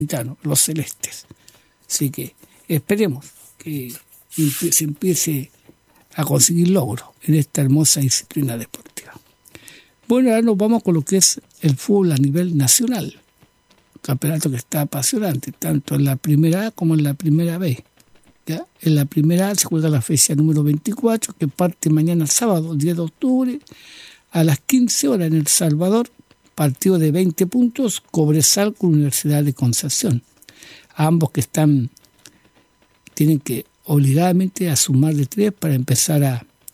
los celestes. Así que esperemos que se empiece a conseguir logros en esta hermosa disciplina deportiva. Bueno, ahora nos vamos con lo que es el fútbol a nivel nacional. Un campeonato que está apasionante, tanto en la primera A como en la primera B. ¿Ya? En la primera A se juega la fecha número 24, que parte mañana sábado, 10 de octubre, a las 15 horas en El Salvador, partido de 20 puntos, Cobresal con Universidad de Concepción. Ambos que tienen que obligadamente a sumar de 3 para empezar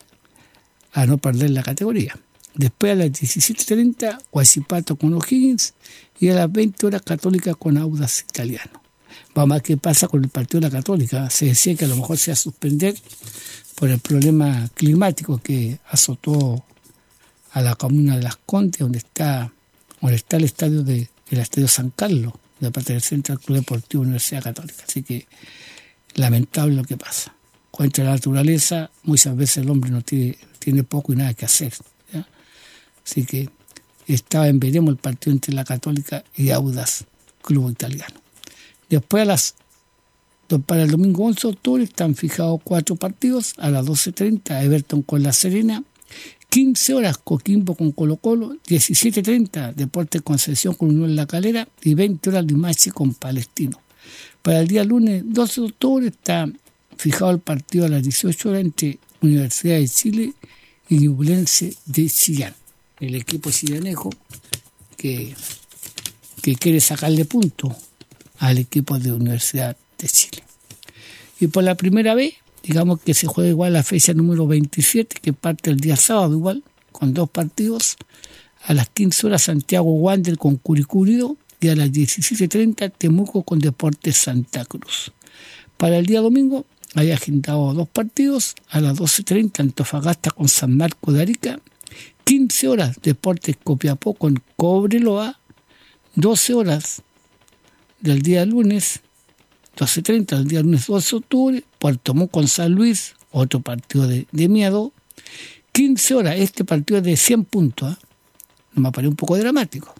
a no perder la categoría. Después a las 17:30, Huachipato con O'Higgins y a las 20 horas Católica con Audax Italiano. Vamos a ver qué pasa con el partido de la Católica. Se decía que a lo mejor se va a suspender por el problema climático que azotó a la comuna de Las Condes, donde está el estadio el Estadio San Carlos, de perteneciente al Club Deportivo Universidad Católica. Así que lamentable lo que pasa. Contra la naturaleza, muchas veces el hombre no tiene poco y nada que hacer, ¿ya? Así que estaba en veremos el partido entre la Católica y Audax Club Italiano. Después para el domingo 11 de octubre están fijados 4 partidos. A las 12:30 Everton con La Serena, 15 horas Coquimbo con Colo-Colo, 17:30 Deportes Concepción con Unión La Calera y 20 horas Limache con Palestino. Para el día lunes 12 de octubre está fijado el partido a las 18 horas entre Universidad de Chile y Ñublense de Chillán. El equipo chilenejo que quiere sacarle puntos al equipo de Universidad de Chile. Y por la primera vez, digamos que se juega igual la fecha número 27, que parte el día sábado igual, con 2 partidos. A las 15 horas Santiago Wander con Curicó Unido y a las 17:30 Temuco con Deportes Santa Cruz. Para el día domingo hay agendado 2 partidos. A las 12:30 Antofagasta con San Marcos de Arica, 15 horas Deportes Copiapó con Cobreloa, 12 horas del día lunes, 12:30 del día lunes 12 de octubre, Puerto Montt con San Luis, otro partido de miedo, 15 horas, este partido es de 100 puntos, me parece un poco dramático.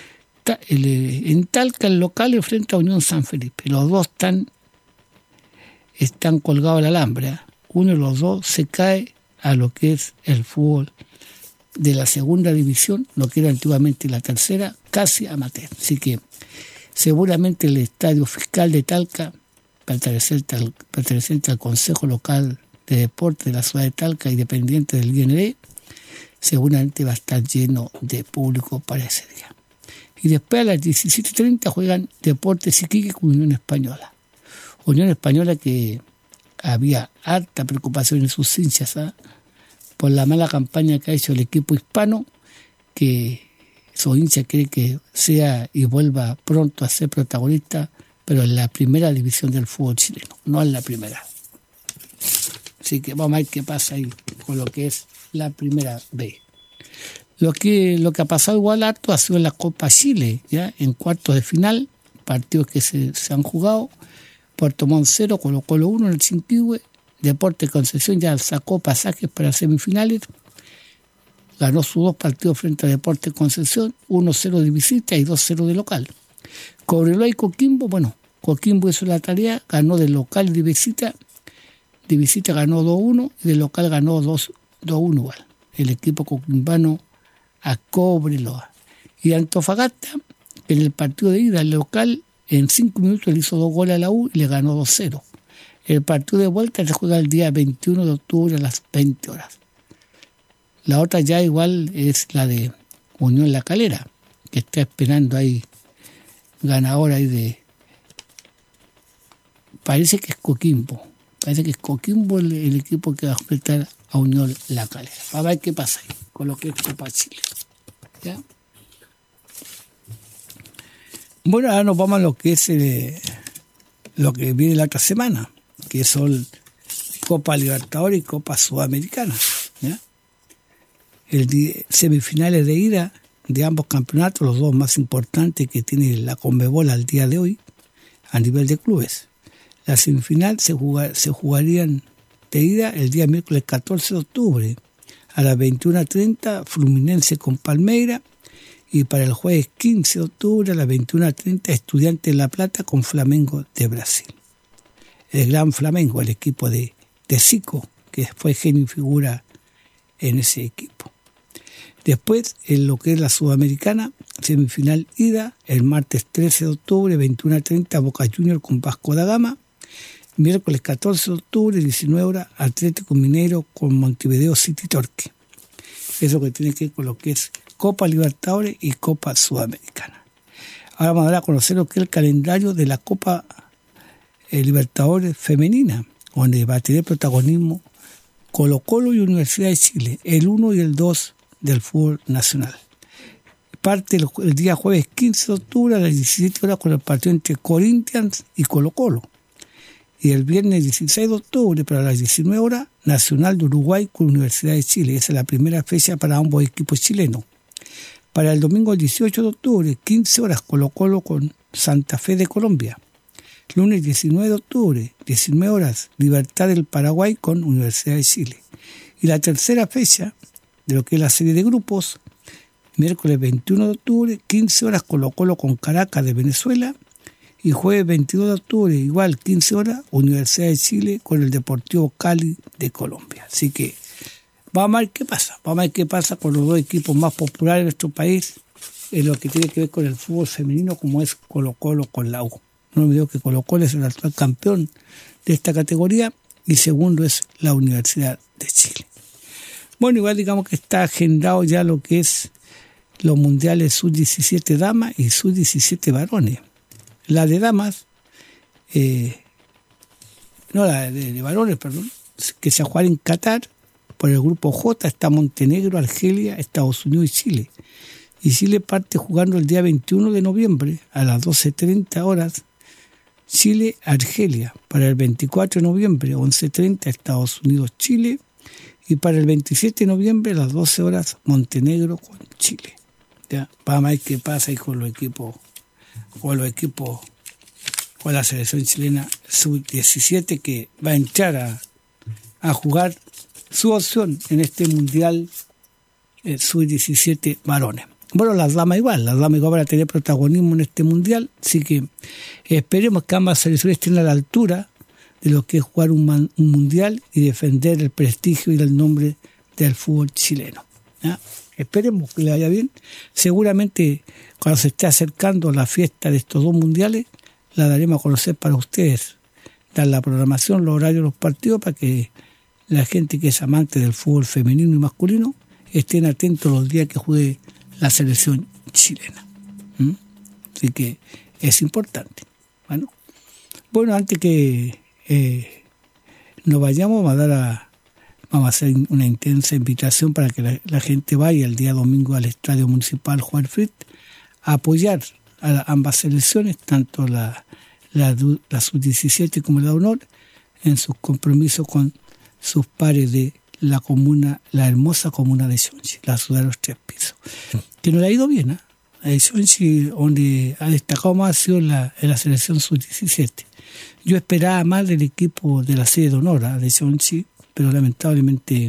En Talca el local enfrenta a Unión San Felipe, los dos están colgados al alambre, uno de los dos se cae a lo que es el fútbol de la segunda división, lo que era antiguamente la tercera, casi amateur. Así que seguramente el estadio fiscal de Talca, perteneciente al Consejo Local de Deportes de la ciudad de Talca y dependiente del IND, seguramente va a estar lleno de público para ese día. Y después a las 17:30 juegan Deportes Iquique con Unión Española. Unión Española que había harta preocupación en sus hinchas por la mala campaña que ha hecho el equipo hispano, que su hincha quiere que sea y vuelva pronto a ser protagonista, pero en la primera división del fútbol chileno, no en la primera. Así que vamos a ver qué pasa ahí con lo que es la primera B. Lo que ha pasado igual harto ha sido en la Copa Chile, ¿ya? En cuartos de final, partidos que se han jugado. Puerto Montt 0, Colo-Colo 1 en el Chinquihue. Deportes Concepción ya sacó pasajes para semifinales. Ganó sus 2 partidos frente a Deportes Concepción, 1-0 de visita y 2-0 de local. Cobreloa y Coquimbo, Coquimbo hizo la tarea, ganó de local y de visita. De visita ganó 2-1 y de local ganó 2-1 igual. El equipo coquimbano a Cobreloa. Y Antofagasta, en el partido de ida, el local, en 5 minutos le hizo 2 goles a la U y le ganó 2-0. El partido de vuelta se juega el día 21 de octubre a las 20 horas. La otra ya igual es la de Unión La Calera, que está esperando ahí ganador ahí de... Parece que es Coquimbo. El equipo que va a enfrentar a Unión La Calera. A ver qué pasa ahí con lo que es Copa Chile. ¿Ya? Bueno, ahora nos vamos a lo que es lo que viene la otra semana, que son Copa Libertadores y Copa Sudamericana. ¿Ya? Semifinales de ida de ambos campeonatos, los 2 más importantes que tiene la Conmebol al día de hoy a nivel de clubes. La semifinal se jugarían de ida el día miércoles 14 de octubre a las 21:30, Fluminense con Palmeiras, Y para el jueves 15 de octubre a las 21:30, Estudiantes de La Plata con Flamengo de Brasil. El Gran Flamengo, el equipo de Zico, que fue genio y figura en ese equipo. Después, en lo que es la Sudamericana, semifinal ida, el martes 13 de octubre, 21:30, Boca Juniors con Vasco da Gama. Miércoles 14 de octubre, 19 horas, Atlético Mineiro con Montevideo City Torque. Eso que tiene que ver con lo que es Copa Libertadores y Copa Sudamericana. Ahora vamos a dar a conocer lo que es el calendario de la Copa Libertadores femenina, donde va a tener protagonismo Colo-Colo y Universidad de Chile, el 1 y el 2 del fútbol nacional. Parte el día jueves 15 de octubre a las 17 horas con el partido entre Corinthians y Colo-Colo. Y el viernes 16 de octubre, para las 19 horas, Nacional de Uruguay con Universidad de Chile. Esa es la primera fecha para ambos equipos chilenos. Para el domingo 18 de octubre, 15 horas, Colo-Colo con Santa Fe de Colombia. Lunes 19 de octubre, 19 horas, Libertad del Paraguay con Universidad de Chile. Y la tercera fecha de lo que es la serie de grupos, miércoles 21 de octubre, 15 horas, Colo-Colo con Caracas de Venezuela. Y jueves 22 de octubre, igual 15 horas, Universidad de Chile con el Deportivo Cali de Colombia. Así que vamos a ver qué pasa. Vamos a ver qué pasa con los dos equipos más populares de nuestro país en lo que tiene que ver con el fútbol femenino, como es Colo-Colo con la U. No me digo que Colo-Colo es el actual campeón de esta categoría y segundo es la Universidad de Chile. Bueno, igual digamos que está agendado ya lo que es los mundiales sub-17 damas y sub-17 varones. La de damas, la de varones, perdón, que se va a jugar en Qatar. Por el grupo J está Montenegro, Argelia, Estados Unidos y Chile. Y Chile parte jugando el día 21 de noviembre a las 12:30 horas. Chile-Argelia. Para el 24 de noviembre, 11:30, Estados Unidos-Chile. Y para el 27 de noviembre, a las 12 horas, Montenegro con Chile. Ya, vamos a ver qué pasa ahí con los equipos, con la selección chilena sub-17 que va a entrar a jugar su opción en este mundial sub-17 varones. Bueno, las damas igual van a tener protagonismo en este mundial, así que esperemos que ambas selecciones estén a la altura de lo que es jugar un mundial y defender el prestigio y el nombre del fútbol chileno. ¿Ya? Esperemos que le vaya bien. Seguramente cuando se esté acercando la fiesta de estos dos mundiales, la daremos a conocer para ustedes. Dar la programación, los horarios de los partidos para que la gente que es amante del fútbol femenino y masculino estén atentos los días que juegue la selección chilena. Así que es importante. Bueno, antes que nos vayamos, vamos a hacer una intensa invitación para que la gente vaya el día domingo al Estadio Municipal Juan Fritz a apoyar a ambas selecciones, tanto la sub-17 como la honor, en sus compromisos con sus pares de la comuna, la hermosa comuna de Xonchi, la ciudad de los Tres Pisos. Que no le ha ido bien, ¿eh? Xonchi, donde ha destacado más, ha sido en la selección sub-17. Yo esperaba más del equipo de la serie de honor de Xonchi, pero lamentablemente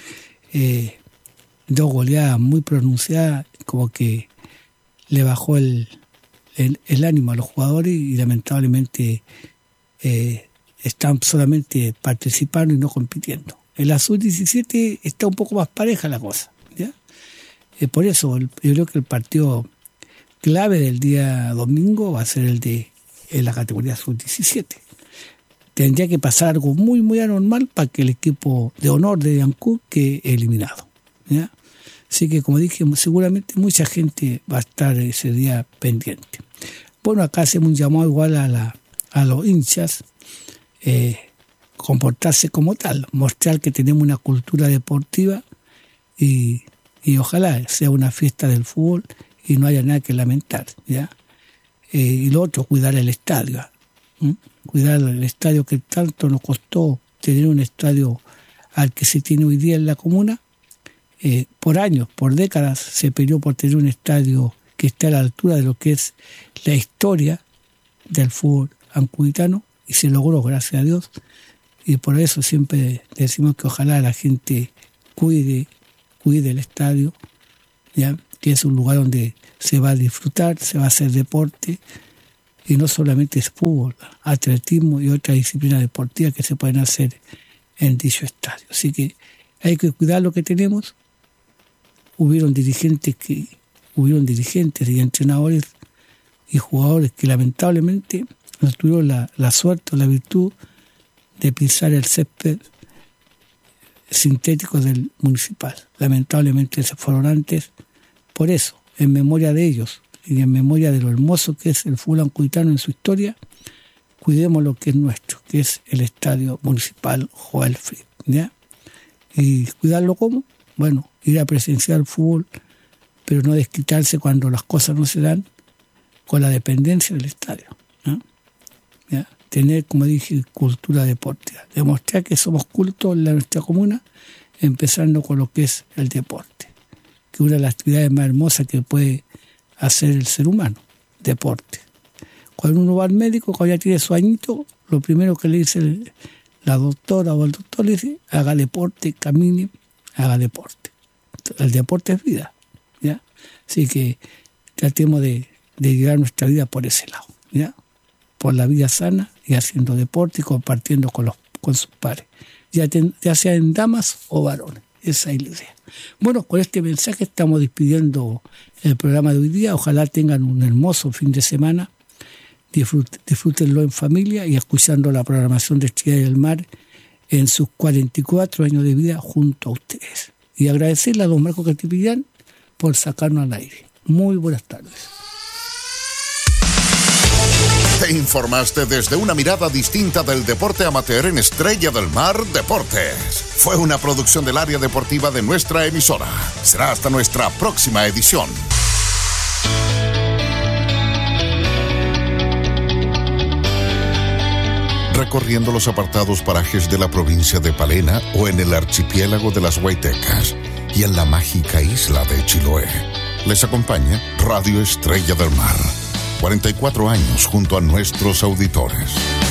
dos goleadas muy pronunciadas, como que le bajó el ánimo a los jugadores y lamentablemente están solamente participando y no compitiendo. En la sub-17 está un poco más pareja la cosa, ¿ya? Por eso yo creo que el partido clave del día domingo va a ser el de la categoría sub-17. Tendría que pasar algo muy, muy anormal para que el equipo de honor de Ancud quede eliminado, ¿ya? Así que, como dije, seguramente mucha gente va a estar ese día pendiente. Bueno, acá hacemos un llamado igual a los hinchas, comportarse como tal, mostrar que tenemos una cultura deportiva y ojalá sea una fiesta del fútbol y no haya nada que lamentar, ¿ya? Y lo otro, cuidar el estadio, cuidar el estadio que tanto nos costó tener un estadio al que se tiene hoy día en la comuna. Por años, por décadas, se peleó por tener un estadio que esté a la altura de lo que es la historia del fútbol ancuditano y se logró, gracias a Dios. Y por eso siempre decimos que ojalá la gente cuide el estadio, ¿ya? Que es un lugar donde se va a disfrutar, se va a hacer deporte, y no solamente es fútbol, atletismo y otras disciplinas deportivas que se pueden hacer en dicho estadio. Así que hay que cuidar lo que tenemos. Hubieron dirigentes y entrenadores y jugadores que lamentablemente no tuvieron la suerte o la virtud de pisar el césped sintético del Municipal. Lamentablemente se fueron antes. Por eso, en memoria de ellos y en memoria de lo hermoso que es el fútbol ancuitano en su historia, cuidemos lo que es nuestro, que es el Estadio Municipal Joel Frick, ¿ya? Y cuidarlo ¿cómo? Bueno, ir a presenciar el fútbol, pero no desquitarse cuando las cosas no se dan con la dependencia del estadio, ¿no? ¿Ya? Tener, como dije, cultura deportiva. Demostrar que somos cultos en nuestra comuna, empezando con lo que es el deporte, que es una de las actividades más hermosas que puede hacer el ser humano, deporte. Cuando uno va al médico, cuando ya tiene su añito, lo primero que le dice la doctora o el doctor le dice, haga deporte, camine, haga deporte. El deporte es vida, ¿ya? Así que tratemos de llevar nuestra vida por ese lado, ¿ya? Por la vida sana y haciendo deporte y compartiendo con sus pares, ya sea en damas o varones. Esa es la idea. Bueno, con este mensaje estamos despidiendo el programa de hoy día. Ojalá tengan un hermoso fin de semana. Disfrútenlo en familia y escuchando la programación de Estrella del Mar en sus 44 años de vida junto a ustedes. Y agradecerle a don Marco Cantipillán por sacarnos al aire. Muy buenas tardes. Te informaste desde una mirada distinta del deporte amateur en Estrella del Mar Deportes. Fue una producción del área deportiva de nuestra emisora. Será hasta nuestra próxima edición. Recorriendo los apartados parajes de la provincia de Palena o en el archipiélago de las Huaytecas y en la mágica isla de Chiloé. Les acompaña Radio Estrella del Mar. 44 años junto a nuestros auditores.